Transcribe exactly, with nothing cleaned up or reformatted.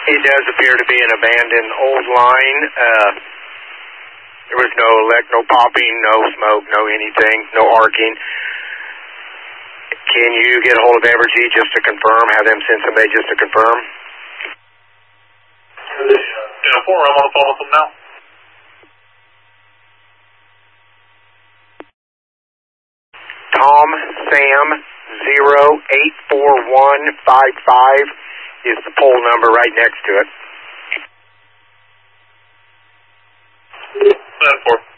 It does appear to be an abandoned old line. Uh, there was no elect, no popping, no smoke, no anything, no arcing. Can you get a hold of Evergy just to confirm, have them send somebody just to confirm? Yeah, four, I'm on the phone with them now. Tom Sam zero eight four one five five is the pole number right next to it. Four.